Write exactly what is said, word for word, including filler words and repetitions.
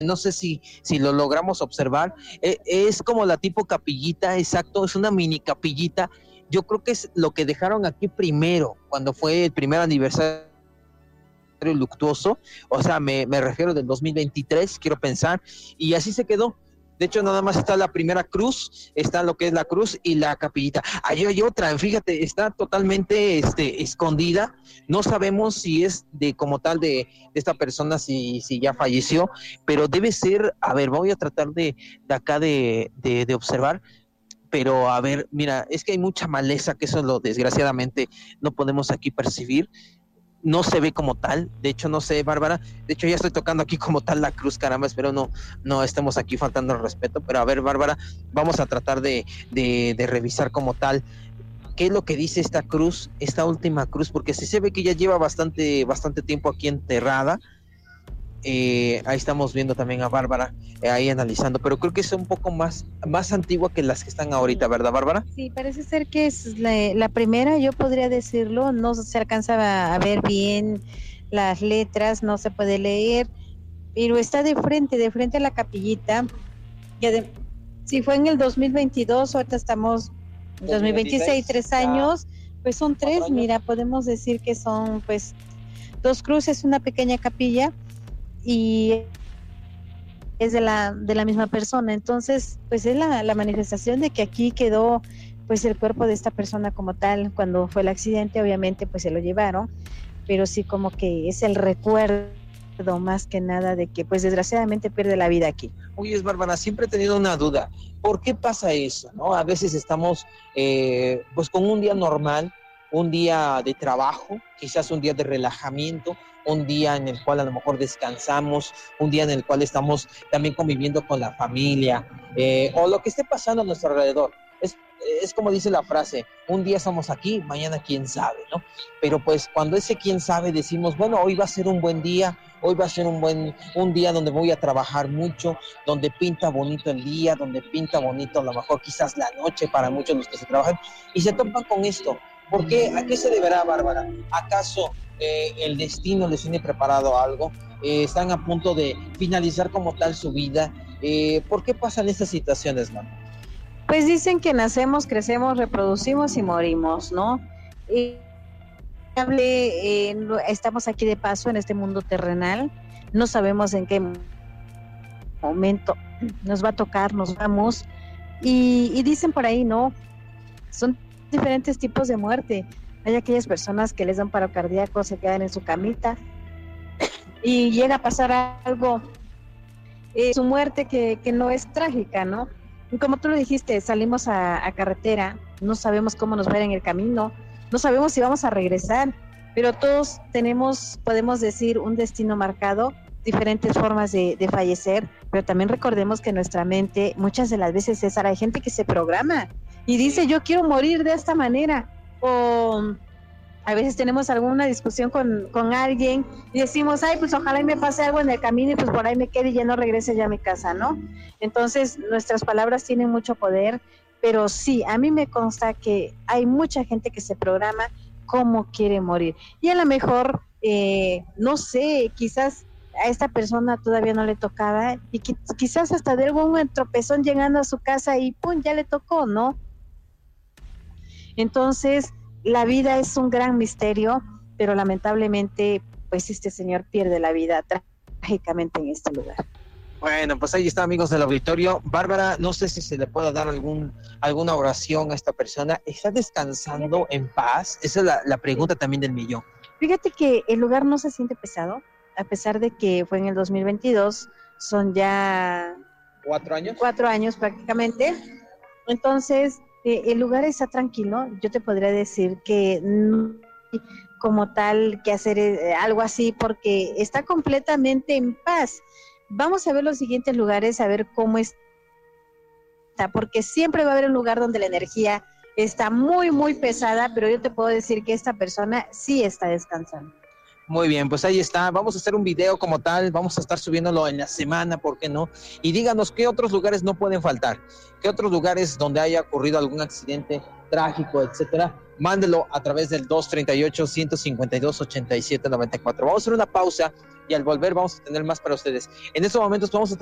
no sé si, si lo logramos observar, eh, es como la tipo capillita, exacto, es una mini capillita. Yo creo que es lo que dejaron aquí primero, cuando fue el primer aniversario luctuoso, o sea, me, me refiero del dos mil veintitrés, quiero pensar, y así se quedó. De hecho, nada más está la primera cruz, está lo que es la cruz y la capillita. Ahí hay otra, fíjate, está totalmente este, escondida. No sabemos si es de como tal de, de esta persona, si, si ya falleció, pero debe ser, a ver, voy a tratar de, de acá de, de, de observar. Pero a ver, mira, es que hay mucha maleza, que eso lo desgraciadamente no podemos aquí percibir. No se ve como tal, de hecho no sé, Bárbara, de hecho ya estoy tocando aquí como tal la cruz, caramba, espero no, no estemos aquí faltando el respeto, pero a ver, Bárbara, vamos a tratar de, de, de revisar como tal qué es lo que dice esta cruz, esta última cruz, porque sí se ve que ya lleva bastante, bastante tiempo aquí enterrada. Eh, ahí estamos viendo también a Bárbara, eh, ahí analizando, pero creo que es un poco más, más antigua que las que están ahorita, ¿verdad, Bárbara? Sí, parece ser que es la, la primera, yo podría decirlo, no se alcanza a ver bien las letras, no se puede leer, pero está de frente, de frente a la capillita. Ya de, si fue en el dos mil veintidós, ahorita estamos en dos mil veintiséis, tres años, pues son tres, mira, podemos decir que son pues dos cruces, una pequeña capilla, y es de la, de la misma persona. Entonces, pues es la, la manifestación de que aquí quedó pues el cuerpo de esta persona como tal. Cuando fue el accidente, obviamente pues se lo llevaron, pero sí como que es el recuerdo más que nada de que pues desgraciadamente pierde la vida aquí. Oye, es Bárbara, siempre he tenido una duda, ¿por qué pasa eso, no? A veces estamos eh, pues con un día normal, un día de trabajo, quizás un día de relajamiento, un día en el cual a lo mejor descansamos, un día en el cual estamos también conviviendo con la familia, eh, o lo que esté pasando a nuestro alrededor. Es, es como dice la frase, un día estamos aquí, mañana quién sabe, ¿no? Pero pues cuando ese quién sabe decimos, bueno, hoy va a ser un buen día, hoy va a ser un buen un día donde voy a trabajar mucho, donde pinta bonito el día, donde pinta bonito a lo mejor quizás la noche para muchos de los que se trabajan, y se topan con esto. ¿Por qué? ¿A qué se deberá, Bárbara? ¿Acaso eh, el destino les tiene preparado algo? Eh, ¿Están a punto de finalizar como tal su vida? Eh, ¿Por qué pasan estas situaciones, no? Pues dicen que nacemos, crecemos, reproducimos y morimos, ¿no? Y eh, estamos aquí de paso en este mundo terrenal, no sabemos en qué momento nos va a tocar, nos vamos, y, y dicen por ahí, ¿no? Son diferentes tipos de muerte. Hay aquellas personas que les dan paro cardíaco, se quedan en su camita y llega a pasar algo, eh, su muerte que, que no es trágica, ¿no? Y como tú lo dijiste, salimos a, a carretera, no sabemos cómo nos va a ir en el camino, no sabemos si vamos a regresar, pero todos tenemos, podemos decir, un destino marcado, diferentes formas de, de fallecer, pero también recordemos que nuestra mente, muchas de las veces, César, hay gente que se programa y dice, yo quiero morir de esta manera, o a veces tenemos alguna discusión con, con alguien y decimos, ay, pues ojalá y me pase algo en el camino y pues por ahí me quede y ya no regrese ya a mi casa, ¿no? Entonces, nuestras palabras tienen mucho poder, pero sí, a mí me consta que hay mucha gente que se programa cómo quiere morir. Y a lo mejor, eh, no sé, quizás a esta persona todavía no le tocaba y que, quizás hasta de algún tropezón llegando a su casa y pum, ya le tocó, ¿no? Entonces, la vida es un gran misterio, pero lamentablemente, pues este señor pierde la vida trágicamente en este lugar. Bueno, pues ahí está, amigos del auditorio. Bárbara, no sé si se le puede dar algún alguna oración a esta persona. ¿Está descansando en paz? Esa es la, la pregunta también del millón. Fíjate que el lugar no se siente pesado, a pesar de que fue en el dos mil veintidós, son ya... ¿Cuatro años? Cuatro años prácticamente. Entonces, eh, el lugar está tranquilo. Yo te podría decir que no hay como tal que hacer eh, algo así porque está completamente en paz. Vamos a ver los siguientes lugares, a ver cómo está, porque siempre va a haber un lugar donde la energía está muy, muy pesada, pero yo te puedo decir que esta persona sí está descansando. Muy bien, pues ahí está. Vamos a hacer un video como tal, vamos a estar subiéndolo en la semana, ¿por qué no? Y díganos qué otros lugares no pueden faltar, qué otros lugares donde haya ocurrido algún accidente trágico, etcétera, mándelo a través del dos treinta y ocho, ciento cincuenta y dos, ochenta y siete noventa y cuatro. Vamos a hacer una pausa y al volver vamos a tener más para ustedes. En estos momentos vamos a